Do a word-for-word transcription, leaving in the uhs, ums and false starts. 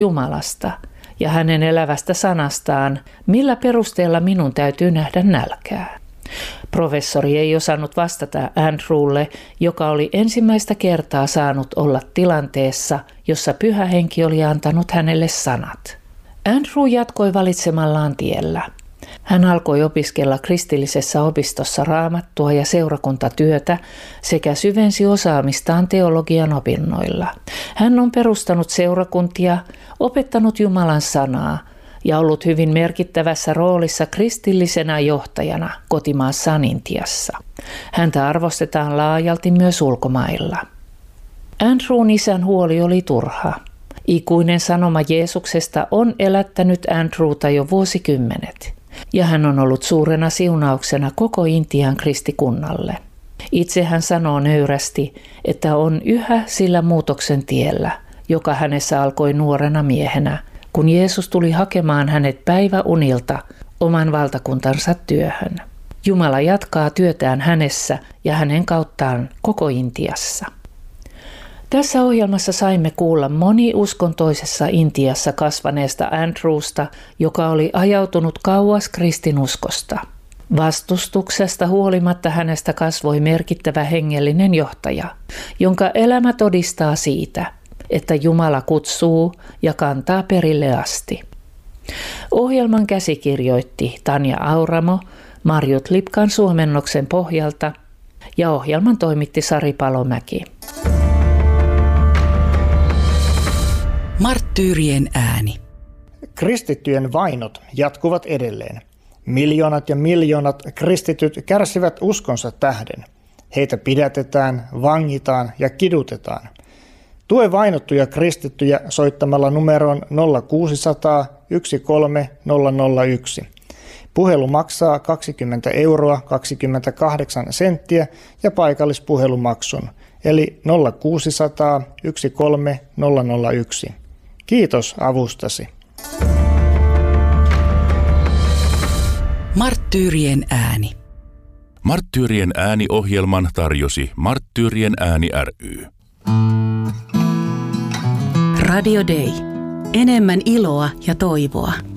Jumalasta ja hänen elävästä sanastaan, millä perusteella minun täytyy nähdä nälkää. Professori ei osannut vastata Andrewlle, joka oli ensimmäistä kertaa saanut olla tilanteessa, jossa Pyhä Henki oli antanut hänelle sanat. Andrew jatkoi valitsemallaan tiellä. Hän alkoi opiskella kristillisessä opistossa raamattua ja seurakuntatyötä sekä syvensi osaamistaan teologian opinnoilla. Hän on perustanut seurakuntia, opettanut Jumalan sanaa ja ollut hyvin merkittävässä roolissa kristillisenä johtajana kotimaassaan Intiassa. Häntä arvostetaan laajalti myös ulkomailla. Andrewn isän huoli oli turha. Ikuinen sanoma Jeesuksesta on elättänyt Andrewta jo vuosikymmenet, ja hän on ollut suurena siunauksena koko Intian kristikunnalle. Itse hän sanoo nöyrästi, että on yhä sillä muutoksen tiellä, joka hänessä alkoi nuorena miehenä, kun Jeesus tuli hakemaan hänet päiväunilta oman valtakuntansa työhön. Jumala jatkaa työtään hänessä ja hänen kauttaan koko Intiassa. Tässä ohjelmassa saimme kuulla moniuskontoisessa Intiassa kasvaneesta Andrewsta, joka oli ajautunut kauas kristinuskosta. Vastustuksesta huolimatta hänestä kasvoi merkittävä hengellinen johtaja, jonka elämä todistaa siitä, että Jumala kutsuu ja kantaa perille asti. Ohjelman käsikirjoitti Tanja Auramo Marjut Lipkan suomennoksen pohjalta ja ohjelman toimitti Sari Palomäki. Marttyyrien ääni. Kristittyjen vainot jatkuvat edelleen. Miljoonat ja miljoonat kristityt kärsivät uskonsa tähden. Heitä pidätetään, vangitaan ja kidutetaan. Tue vainottuja kristittyjä soittamalla numeroon nolla kuusi nolla nolla yksi kolme nolla nolla yksi. Puhelu maksaa kaksikymmentä euroa kaksikymmentäkahdeksan senttiä ja paikallispuhelumaksun, eli nolla kuusi nolla nolla yksi kolme nolla nolla yksi. Kiitos avustasi. Marttyyrien ääni. Marttyyrien ääni-ohjelman tarjosi Marttyyrien ääni ry. Radio Day. Enemmän iloa ja toivoa.